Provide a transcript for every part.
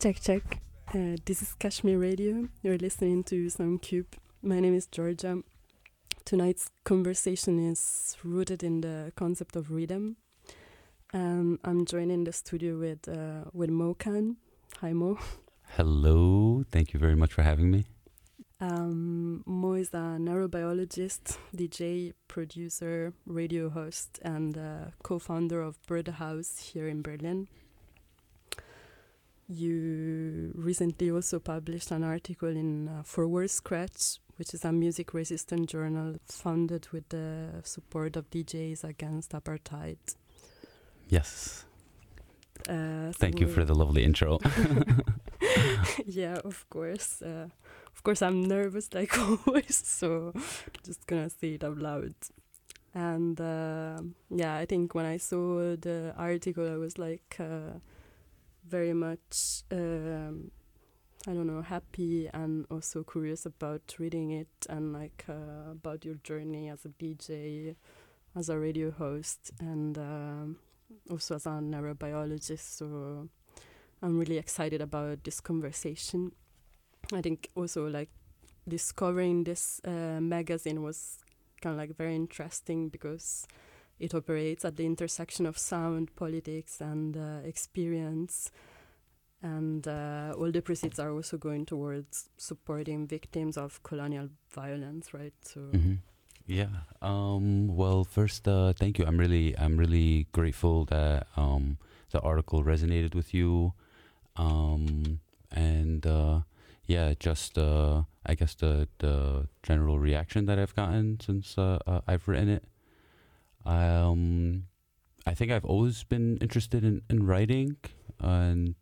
Check, check. This is Kashmir Radio. You're listening to Soundcube. My name is Georgia. Tonight's conversation is rooted in the concept of rhythm. I'm joining the studio with Mo Khan. Hi, Mo. Hello. Thank you very much for having me. Mo is a neurobiologist, DJ, producer, radio host, and co-founder of Birdhouse here in Berlin. You recently also published an article in Forward Scratch, which is a music-resistant journal founded with the support of DJs against apartheid. Yes. Thank you for the lovely intro. Yeah, of course. Of course, I'm nervous like always, so just gonna say it out loud. And yeah, I think when I saw the article, I was like very much, I don't know, happy and also curious about reading it and like about your journey as a DJ, as a radio host, and also as a neurobiologist. So I'm really excited about this conversation. I think also like discovering this magazine was kind of like very interesting because it operates at the intersection of sound, politics, and experience. And all the proceeds are also going towards supporting victims of colonial violence, right? So. Mm-hmm. Yeah. Well, first, thank you. I'm really grateful that the article resonated with you. And yeah, just I guess the general reaction that I've gotten since I've written it. I think I've always been interested in writing, and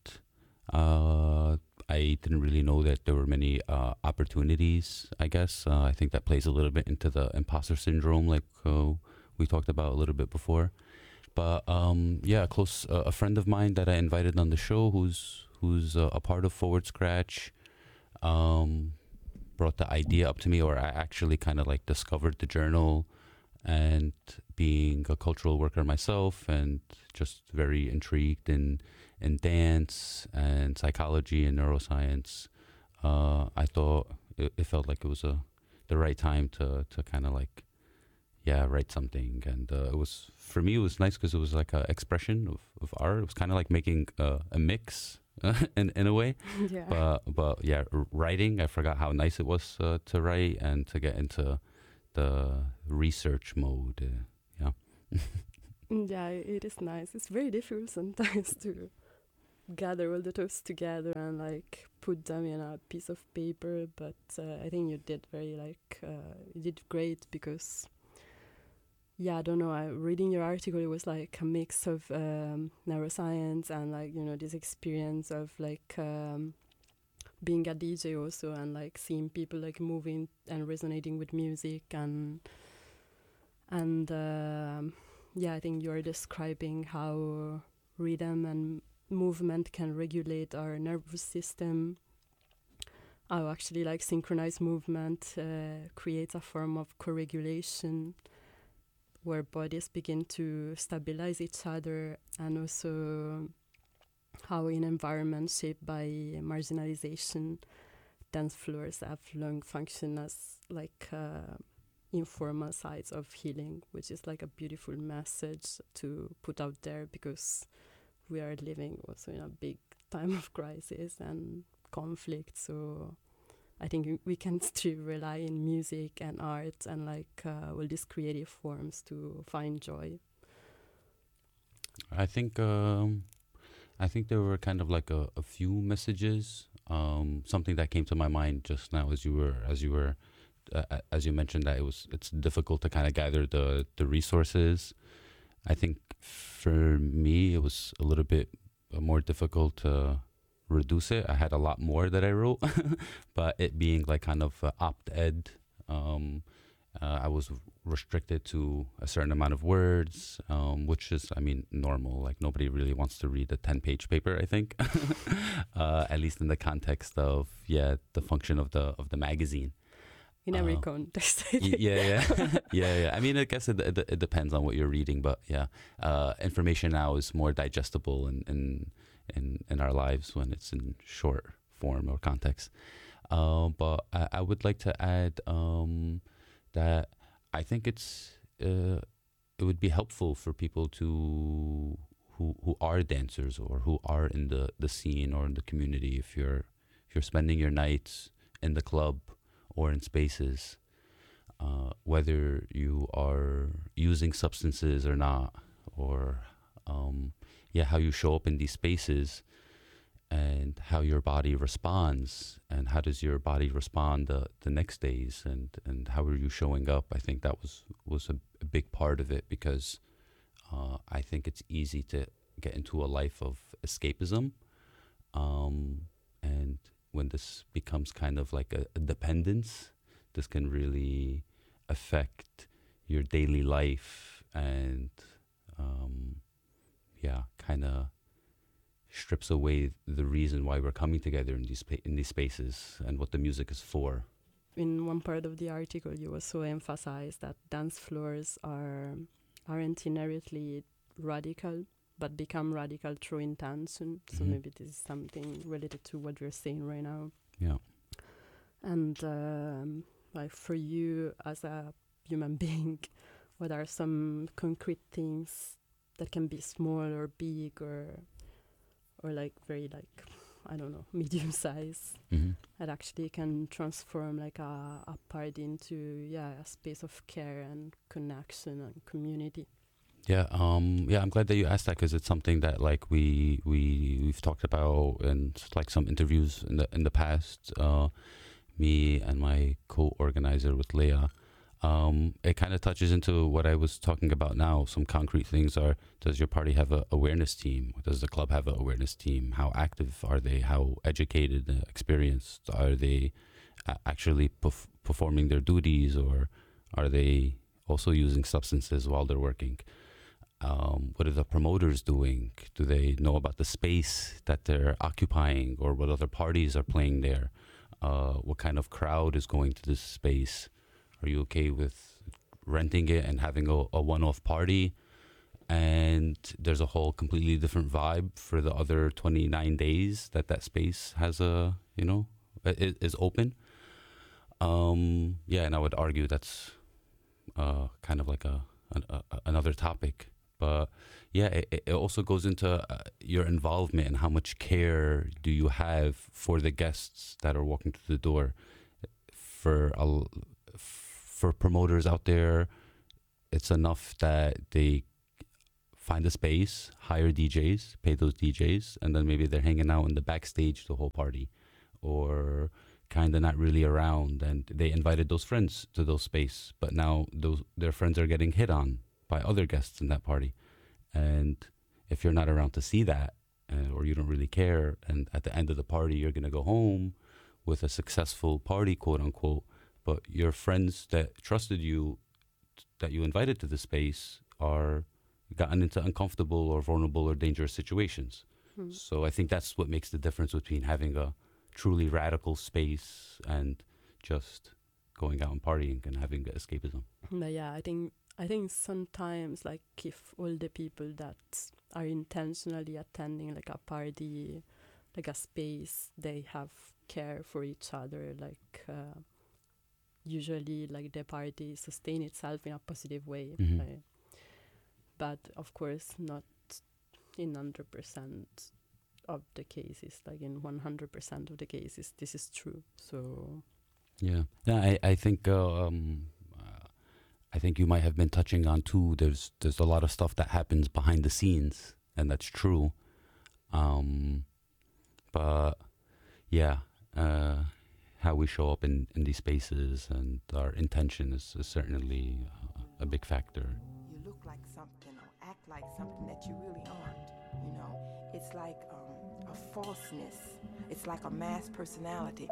I didn't really know that there were many opportunities, I guess. I think that plays a little bit into the imposter syndrome, like we talked about a little bit before. But yeah, a friend of mine that I invited on the show who's a part of Forward Scratch brought the idea up to me, or I actually kind of like discovered the journal. And being a cultural worker myself and just very intrigued in dance and psychology and neuroscience, I thought it felt like it was the right time to kind of like, yeah, write something. And it was, for me, it was nice because it was like an expression of art. It was kind of like making a mix in a way. Yeah. But yeah, writing, I forgot how nice it was to write and to get into the research mode. Yeah. Yeah, it is nice. It's very difficult sometimes to gather all the thoughts together and like put them in a piece of paper, but I think you did you did great because yeah, I don't know, reading your article, it was like a mix of neuroscience and like, you know, this experience of like being a DJ also, and like seeing people like moving and resonating with music, and yeah, I think you're describing how rhythm and movement can regulate our nervous system, how actually like synchronized movement creates a form of co-regulation where bodies begin to stabilize each other, and also how in environments shaped by marginalization, dance floors have long functioned as like informal sites of healing, which is like a beautiful message to put out there because we are living also in a big time of crisis and conflict. So I think we can still rely in music and art and like all these creative forms to find joy. I think there were kind of like a few messages. Something that came to my mind just now as you mentioned that it's difficult to kind of gather the resources. I think for me it was a little bit more difficult to reduce it. I had a lot more that I wrote, but it being like kind of opt-ed, I was restricted to a certain amount of words, which is, I mean, normal. Like nobody really wants to read a 10-page paper, I think, at least in the context of the function of the magazine. In every context. Yeah. I mean, I guess it depends on what you're reading, but yeah, information now is more digestible in our lives when it's in short form or context. But I would like to add that I think it would be helpful for people to who are dancers or who are in the scene or in the community. If you're spending your nights in the club or in spaces, whether you are using substances or not, or how you show up in these spaces and how your body responds, and how does your body respond the next days, and how are you showing up. I think that was a big part of it, because I think it's easy to get into a life of escapism, and when this becomes kind of like a dependence, this can really affect your daily life, and kind of strips away the reason why we're coming together in these spaces and what the music is for. In one part of the article, you also emphasize that dance floors aren't inherently radical, but become radical through intention. So maybe this is something related to what you're saying right now. Yeah. And like for you as a human being, what are some concrete things that can be small or big or like very like, I don't know, medium size, that actually can transform like a party into a space of care and connection and community? Yeah, I'm glad that you asked that, because it's something that like we've talked about in like some interviews in the past. Me and my co-organizer with Leah. It kind of touches into what I was talking about now. Some concrete things are: does your party have an awareness team? Does the club have an awareness team? How active are they? How educated, experienced are they? Actually performing their duties, or are they also using substances while they're working? What are the promoters doing? Do they know about the space that they're occupying, or what other parties are playing there? What kind of crowd is going to this space? Are you okay with renting it and having a one-off party, and there's a whole completely different vibe for the other 29 days that space has is open? And I would argue that's kind of like another topic. But it also goes into your involvement and how much care do you have for the guests that are walking through the door. For promoters out there, it's enough that they find a space, hire DJs, pay those DJs, and then maybe they're hanging out in the backstage the whole party, or kind of not really around, and they invited those friends to those space, but now their friends are getting hit on by other guests in that party. And if you're not around to see that, or you don't really care, and at the end of the party you're going to go home with a successful party, quote unquote, but your friends that trusted you, that you invited to the space, are gotten into uncomfortable or vulnerable or dangerous situations. So I think that's what makes the difference between having a truly radical space and just going out and partying and having escapism. But I think sometimes, like, if all the people that are intentionally attending like a party, like a space, they have care for each other, like usually like the party sustain itself in a positive way. Right? But of course not in 100% of the cases, like in 100% of the cases this is true. So I think you might have been touching on too, there's a lot of stuff that happens behind the scenes, and that's true. But how we show up in these spaces and our intention is certainly a big factor. You look like something or act like something that you really aren't, you know. It's like a falseness. It's like a masked personality.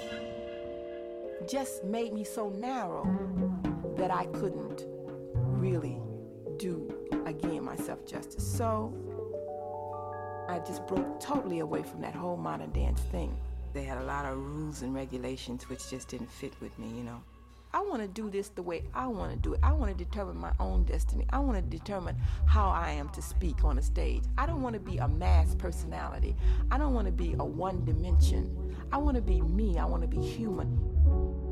Just made me so narrow that I couldn't really do, again, myself justice. So I just broke totally away from that whole modern dance thing. They had a lot of rules and regulations which just didn't fit with me, you know. I want to do this the way I want to do it. I want to determine my own destiny. I want to determine how I am to speak on a stage. I don't want to be a mass personality. I don't want to be a one dimension. I want to be me. I want to be human.